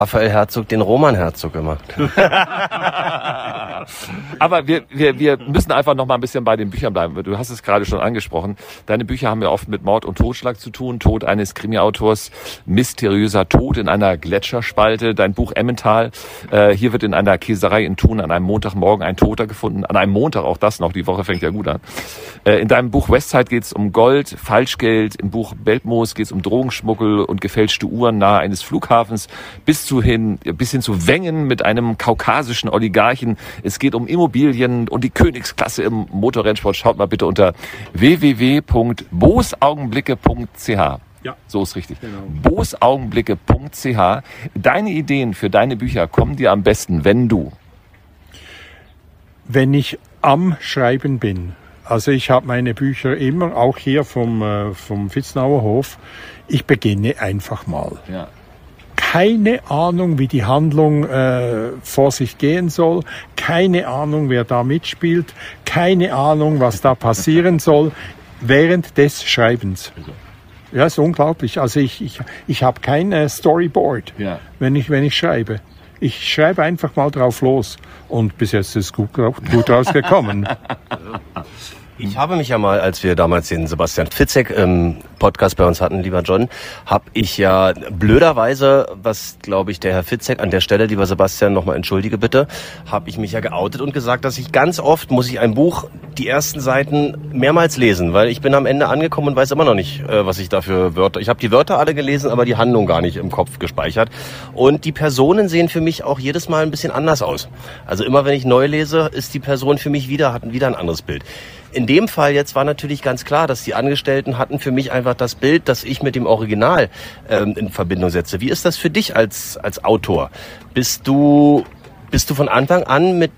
Raphael Herzog den Roman Herzog gemacht. Aber wir müssen einfach noch mal ein bisschen bei den Büchern bleiben. Du hast es gerade schon angesprochen. Deine Bücher haben ja oft mit Mord und Totschlag zu tun. Tod eines Krimi-Autors, mysteriöser Tod in einer Gletscherspalte. Dein Buch Emmental. Hier wird in einer Käserei in Thun an einem Montagmorgen ein Toter gefunden. An einem Montag, auch das noch. Die Woche fängt ja gut an. In deinem Buch Westside geht es um Gold, Falschgeld. Im Buch Beltmoos geht es um Drogenschmuggel und gefälschte Uhren nahe eines Flughafens. Bis hin zu Wengen mit einem kaukasischen Oligarchen. Es geht um Immobilien und die Königsklasse im Motorrennsport. Schaut mal bitte unter www.bosaugenblicke.ch. Ja. So ist richtig. Genau. bosaugenblicke.ch. Deine Ideen für deine Bücher kommen dir am besten, wenn ich am Schreiben bin. Also ich habe meine Bücher immer, auch hier vom Vitznauer Hof, ich beginne einfach mal. Ja. Keine Ahnung, wie die Handlung vor sich gehen soll, keine Ahnung, wer da mitspielt, keine Ahnung, was da passieren soll während des Schreibens. Ja, ist unglaublich. Also ich habe kein Storyboard, wenn ich schreibe. Ich schreibe einfach mal drauf los und bis jetzt ist es gut rausgekommen. Ich habe mich ja mal, als wir damals den Sebastian Fitzek im Podcast bei uns hatten, lieber John, habe ich ja blöderweise, was glaube ich der Herr Fitzek an der Stelle, lieber Sebastian, nochmal entschuldige bitte, habe ich mich ja geoutet und gesagt, dass ich ganz oft, muss ich ein Buch, die ersten Seiten mehrmals lesen, weil ich bin am Ende angekommen und weiß immer noch nicht, was ich da für Wörter, ich habe die Wörter alle gelesen, aber die Handlung gar nicht im Kopf gespeichert und die Personen sehen für mich auch jedes Mal ein bisschen anders aus. Also immer wenn ich neu lese, ist die Person für mich hat wieder ein anderes Bild. In dem Fall jetzt war natürlich ganz klar, dass die Angestellten hatten für mich einfach das Bild, das ich mit dem Original in Verbindung setze. Wie ist das für dich als Autor? Bist du von Anfang an mit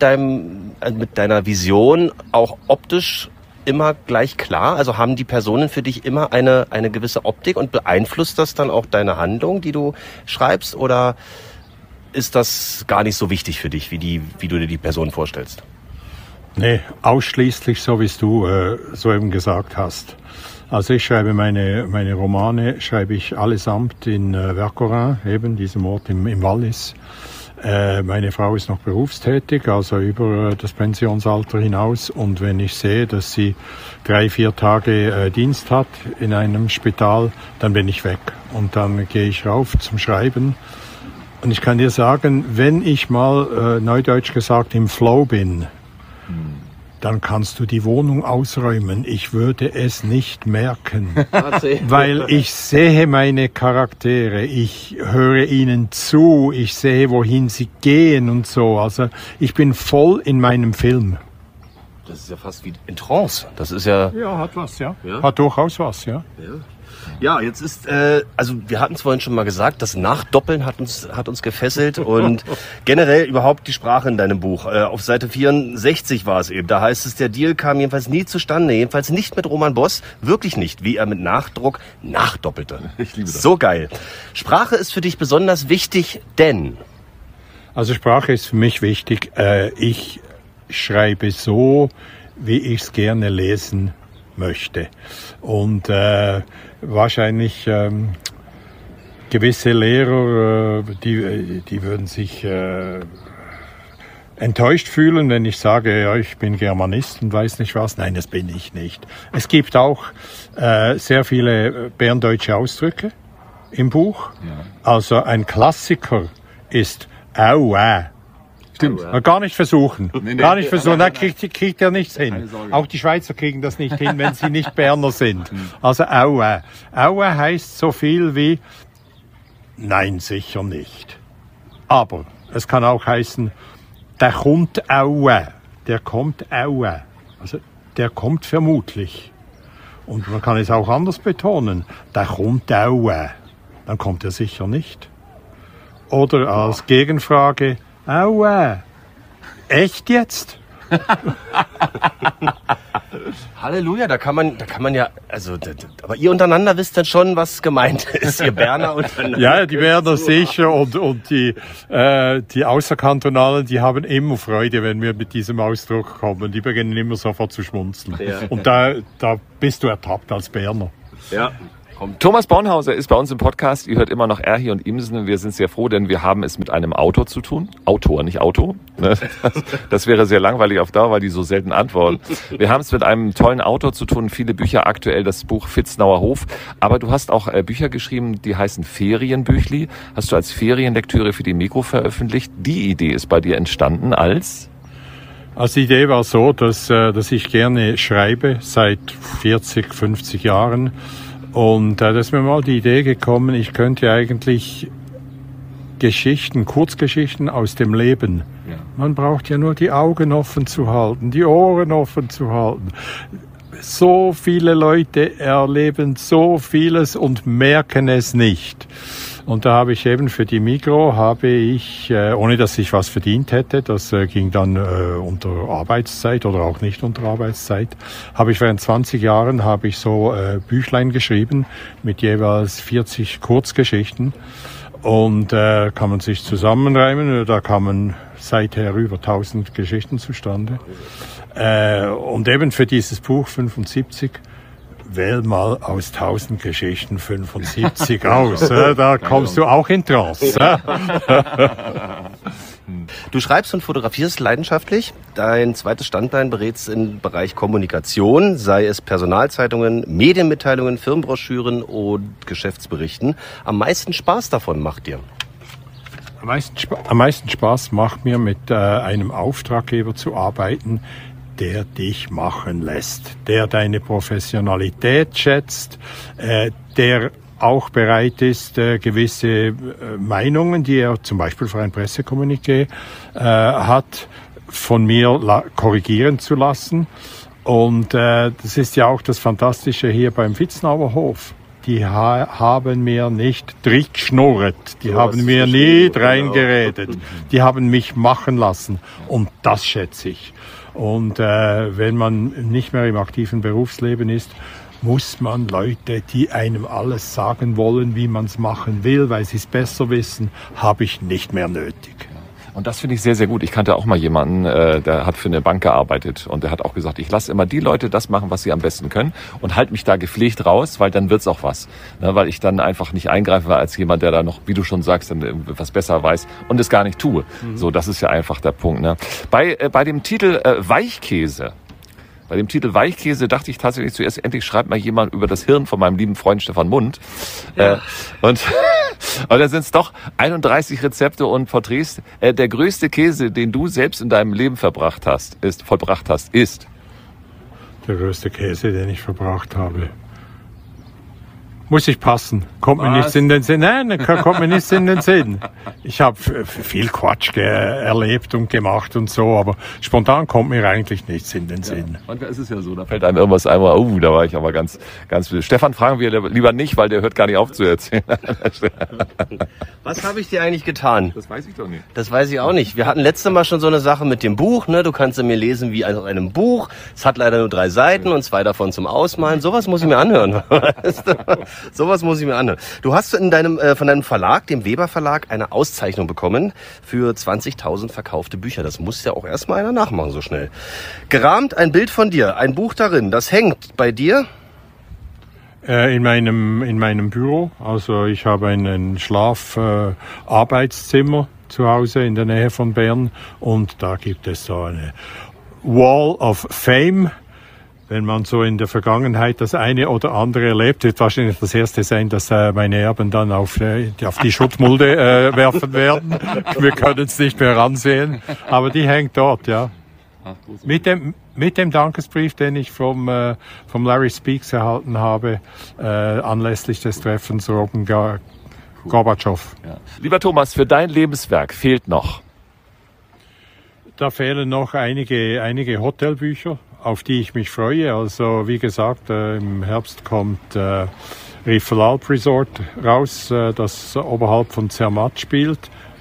deiner Vision auch optisch immer gleich klar? Also haben die Personen für dich immer eine gewisse Optik und beeinflusst das dann auch deine Handlung, die du schreibst? Oder ist das gar nicht so wichtig für dich, wie du dir die Person vorstellst? Nee, ausschließlich so, wie du soeben gesagt hast. Also ich schreibe meine Romane, schreibe ich allesamt in Vercorin, eben diesem Ort im Wallis. Meine Frau ist noch berufstätig, also über das Pensionsalter hinaus. Und wenn ich sehe, dass sie 3-4 Tage Dienst hat in einem Spital, dann bin ich weg. Und dann gehe ich rauf zum Schreiben. Und ich kann dir sagen, wenn ich mal, neudeutsch gesagt, im Flow bin, dann kannst du die Wohnung ausräumen. Ich würde es nicht merken, weil ich sehe meine Charaktere, ich höre ihnen zu, ich sehe, wohin sie gehen und so. Also ich bin voll in meinem Film. Das ist ja fast wie in Trance. Das ist ja... Ja, hat was, ja. Hat durchaus was, ja. Ja, jetzt ist, also wir hatten es vorhin schon mal gesagt, das Nachdoppeln hat uns gefesselt und generell überhaupt die Sprache in deinem Buch. Auf Seite 64 war es eben, da heißt es, der Deal kam jedenfalls nie zustande, jedenfalls nicht mit Roman Boss, wirklich nicht, wie er mit Nachdruck nachdoppelte. Ich liebe das. So geil. Sprache ist für dich besonders wichtig, denn? Also Sprache ist für mich wichtig. Ich schreibe so, wie ich es gerne lesen möchte. Und wahrscheinlich gewisse Lehrer, die würden sich enttäuscht fühlen, wenn ich sage, ja, ich bin Germanist und weiß nicht was. Nein, das bin ich nicht. Es gibt auch sehr viele berndeutsche Ausdrücke im Buch. Ja. Also ein Klassiker ist Aua. Stimmt. Gar nicht versuchen. Gar nicht versuchen. Da kriegt er nichts hin. Auch die Schweizer kriegen das nicht hin, wenn sie nicht Berner sind. Also Aua. Aua heißt so viel wie nein, sicher nicht. Aber es kann auch heißen, der kommt Aua. Der kommt Aua. Also der kommt vermutlich. Und man kann es auch anders betonen. Der kommt Aua. Dann kommt er sicher nicht. Oder als Gegenfrage, Aua, echt jetzt? Halleluja, da kann man ja, also, aber ihr untereinander wisst dann schon, was gemeint ist, ihr Berner untereinander. Ja, die Berner sicher und die Außerkantonalen, die haben immer Freude, wenn wir mit diesem Ausdruck kommen. Die beginnen immer sofort zu schmunzeln. Ja. Und da bist du ertappt als Berner. Ja. Thomas Bornhauser ist bei uns im Podcast. Ihr hört immer noch Erhi und Imsen. Wir sind sehr froh, denn wir haben es mit einem Autor zu tun. Autor, nicht Auto. Das wäre sehr langweilig auf Dauer, weil die so selten antworten. Wir haben es mit einem tollen Autor zu tun. Viele Bücher, aktuell das Buch Vitznauer Hof. Aber du hast auch Bücher geschrieben, die heißen Ferienbüchli. Hast du als Ferienlektüre für die Mikro veröffentlicht. Die Idee ist bei dir entstanden als... Also die Idee war so, dass ich gerne schreibe seit 40, 50 Jahren und da ist mir mal die Idee gekommen, ich könnte eigentlich Kurzgeschichten aus dem Leben. Ja. Man braucht ja nur die Augen offen zu halten, die Ohren offen zu halten. So viele Leute erleben so vieles und merken es nicht. Und da habe ich eben für die Mikro, ohne dass ich was verdient hätte, das ging dann unter Arbeitszeit oder auch nicht unter Arbeitszeit, habe ich während 20 Jahren so Büchlein geschrieben mit jeweils 40 Kurzgeschichten. Und kann man sich zusammenreimen, da kamen seither über 1000 Geschichten zustande. Und eben für dieses Buch 75, wähl mal aus 1000 Geschichten 75 aus. Da kommst du auch in Trance. Du schreibst und fotografierst leidenschaftlich. Dein zweites Standbein berätst im Bereich Kommunikation, sei es Personalzeitungen, Medienmitteilungen, Firmenbroschüren und Geschäftsberichten. Am meisten Spaß davon macht dir? Am meisten Spaß macht mir, mit einem Auftraggeber zu arbeiten, der dich machen lässt, der deine Professionalität schätzt, der auch bereit ist, gewisse Meinungen, die er zum Beispiel für ein Pressekommuniqué hat, von mir korrigieren zu lassen. Und das ist ja auch das Fantastische hier beim Vitznauer Hof. Die haben mir nicht drittschnurret, die haben mir nicht reingeredet, die haben mich machen lassen und das schätze ich. Und wenn man nicht mehr im aktiven Berufsleben ist, muss man Leute, die einem alles sagen wollen, wie man es machen will, weil sie es besser wissen, habe ich nicht mehr nötig. Und das finde ich sehr, sehr gut. Ich kannte auch mal jemanden, der hat für eine Bank gearbeitet und der hat auch gesagt, ich lasse immer die Leute das machen, was sie am besten können und halte mich da gepflegt raus, weil dann wird's auch was. Ne, weil ich dann einfach nicht eingreife als jemand, der da noch, wie du schon sagst, dann was besser weiß und es gar nicht tue. So, das ist ja einfach der Punkt. Ne? Bei dem Titel Weichkäse. Bei dem Titel Weichkäse dachte ich tatsächlich zuerst, endlich schreibt mal jemand über das Hirn von meinem lieben Freund Stefan Mund. Ja. Und da sind es doch 31 Rezepte und Porträts. Der größte Käse, den du selbst in deinem Leben vollbracht hast, ist? Der größte Käse, den ich verbracht habe. Muss ich passen. Kommt mir nichts in den Sinn. Nein, kommt mir nichts in den Sinn. Ich habe viel Quatsch erlebt und gemacht und so, aber spontan kommt mir eigentlich nichts in den Sinn. Manchmal ist es ja so, da fällt einem irgendwas ein, da war ich aber ganz wild. Stefan fragen wir lieber nicht, weil der hört gar nicht auf zu erzählen. Was habe ich dir eigentlich getan? Das weiß ich doch nicht. Das weiß ich auch nicht. Wir hatten letztes Mal schon so eine Sache mit dem Buch, ne? Du kannst in mir lesen wie aus einem Buch. Es hat leider nur 3 Seiten und 2 davon zum Ausmalen. Sowas muss ich mir anhören. Sowas muss ich mir anhören. Du hast von deinem Verlag, dem Weber Verlag, eine Auszeichnung bekommen für 20.000 verkaufte Bücher. Das muss ja auch erstmal einer nachmachen so schnell. Gerahmt ein Bild von dir, ein Buch darin. Das hängt bei dir? In meinem Büro. Also ich habe ein Schlaf-Arbeitszimmer zu Hause in der Nähe von Bern und da gibt es so eine Wall of Fame. Wenn man so in der Vergangenheit das eine oder andere erlebt, wird wahrscheinlich das erste sein, dass meine Erben dann auf die Schuttmulde werfen werden. Wir können es nicht mehr ansehen, aber die hängt dort, ja. Mit dem Dankesbrief, den ich vom Larry Speakes erhalten habe, anlässlich des Treffens Robin Gorbatschow. Ja. Lieber Thomas, für dein Lebenswerk fehlt noch? Da fehlen noch einige Hotelbücher, auf die ich mich freue. Also wie gesagt, im Herbst kommt Riffelalp Resort raus, das oberhalb von Zermatt spielt.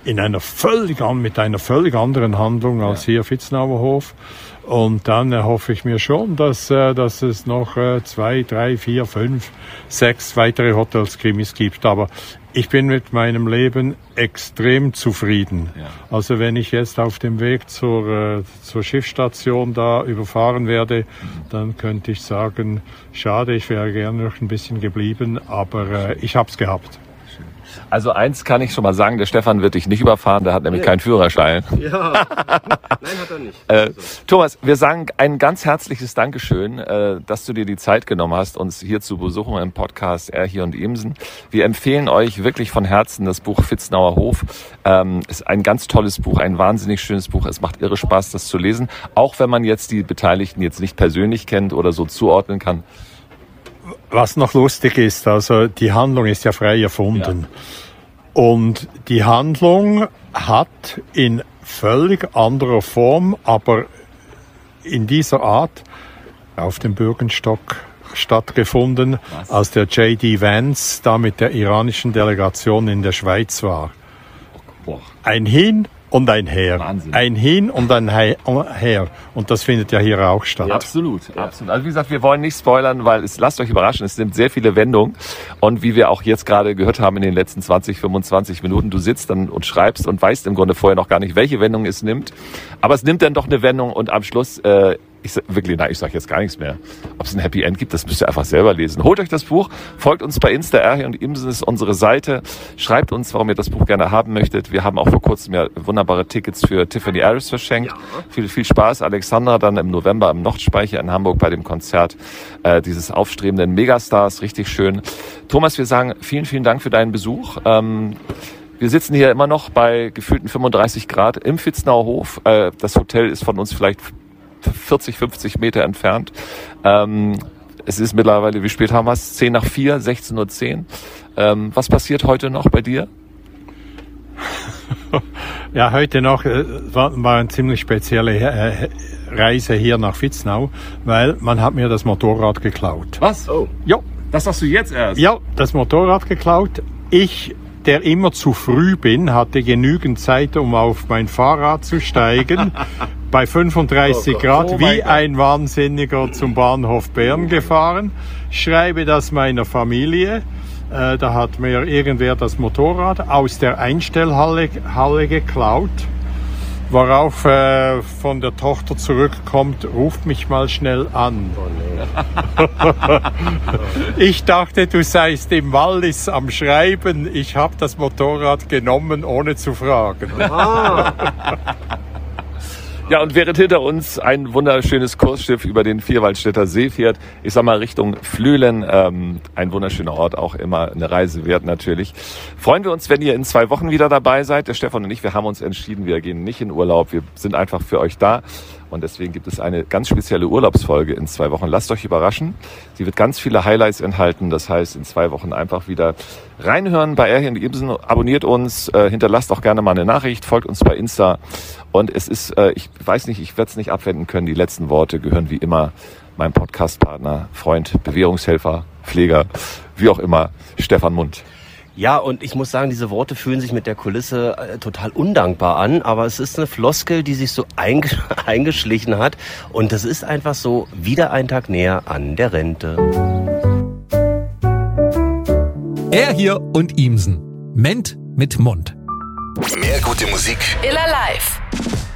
mit einer völlig anderen Handlung als hier Vitznauer Hof. Und dann hoffe ich mir schon, dass es noch 2, 3, 4, 5, 6 weitere Hotels-Krimis gibt. Aber ich bin mit meinem Leben extrem zufrieden. Ja. Also wenn ich jetzt auf dem Weg zur Schiffsstation da überfahren werde, dann könnte ich sagen, schade, ich wäre gerne noch ein bisschen geblieben, aber ich hab's gehabt. Also eins kann ich schon mal sagen, der Stefan wird dich nicht überfahren, der hat nämlich keinen Führerschein. Ja, nein, hat er nicht. Thomas, wir sagen ein ganz herzliches Dankeschön, dass du dir die Zeit genommen hast, uns hier zu besuchen im Podcast Er, Hier und Imsen. Wir empfehlen euch wirklich von Herzen das Buch Vitznauer Hof. Ist ein ganz tolles Buch, ein wahnsinnig schönes Buch. Es macht irre Spaß, das zu lesen, auch wenn man jetzt die Beteiligten jetzt nicht persönlich kennt oder so zuordnen kann. Was noch lustig ist, also die Handlung ist ja frei erfunden. Ja. Und die Handlung hat in völlig anderer Form, aber in dieser Art auf dem Bürgenstock stattgefunden, als der J.D. Vance da mit der iranischen Delegation in der Schweiz war. Boah. Ein Hin und ein Her. Wahnsinn. Ein Hin und ein Her. Und das findet ja hier auch statt. Ja, absolut, absolut. Also wie gesagt, wir wollen nicht spoilern, weil lasst euch überraschen, es nimmt sehr viele Wendungen. Und wie wir auch jetzt gerade gehört haben in den letzten 20, 25 Minuten, du sitzt dann und schreibst und weißt im Grunde vorher noch gar nicht, welche Wendung es nimmt. Aber es nimmt dann doch eine Wendung und am Schluss, ich sage jetzt gar nichts mehr. Ob es ein Happy End gibt, das müsst ihr einfach selber lesen. Holt euch das Buch, folgt uns bei Insta, Er, Hier und Imsen ist unsere Seite. Schreibt uns, warum ihr das Buch gerne haben möchtet. Wir haben auch vor kurzem ja wunderbare Tickets für Tiffany Harris verschenkt. Ja. Viel Spaß. Alexandra dann im November im Nordspeicher in Hamburg bei dem Konzert dieses aufstrebenden Megastars. Richtig schön. Thomas, wir sagen vielen, vielen Dank für deinen Besuch. Wir sitzen hier immer noch bei gefühlten 35 Grad im Vitznauer Hof. Das Hotel ist von uns vielleicht 40, 50 Meter entfernt. Es ist mittlerweile, wie spät haben wir es? 10 nach 4, 16:10 Uhr. Was passiert heute noch bei dir? Ja, heute noch war eine ziemlich spezielle Reise hier nach Vitznau, weil man hat mir das Motorrad geklaut. Was? Oh. Ja. Das sagst du jetzt erst? Ja, das Motorrad geklaut. Ich, der immer zu früh bin, hatte genügend Zeit, um auf mein Fahrrad zu steigen. Bei 35 Grad wie ein Wahnsinniger zum Bahnhof Bern gefahren. Schreibe das meiner Familie. Da hat mir irgendwer das Motorrad aus der Einstellhalle geklaut. Worauf von der Tochter zurückkommt, ruft mich mal schnell an. Ich dachte, du seist im Wallis am Schreiben. Ich habe das Motorrad genommen, ohne zu fragen. Ja, und während hinter uns ein wunderschönes Kursschiff über den Vierwaldstätter See fährt, ich sag mal Richtung Flüelen, ein wunderschöner Ort, auch immer eine Reise wert natürlich. Freuen wir uns, wenn ihr in 2 Wochen wieder dabei seid. Der Stefan und ich, wir haben uns entschieden, wir gehen nicht in Urlaub, wir sind einfach für euch da. Und deswegen gibt es eine ganz spezielle Urlaubsfolge in 2 Wochen. Lasst euch überraschen. Sie wird ganz viele Highlights enthalten. Das heißt, in 2 Wochen einfach wieder reinhören bei Er, Hier und Imsen. Abonniert uns, hinterlasst auch gerne mal eine Nachricht, folgt uns bei Insta. Und es ist, ich weiß nicht, ich werde es nicht abwenden können. Die letzten Worte gehören wie immer meinem Podcastpartner, Freund, Bewährungshelfer, Pfleger, wie auch immer, Stefan Mund. Ja, und ich muss sagen, diese Worte fühlen sich mit der Kulisse total undankbar an, aber es ist eine Floskel, die sich so eingeschlichen hat und das ist einfach so wieder ein Tag näher an der Rente. Er, Hier und Imsen. Ment mit Mund. Mehr gute Musik. Iller Live.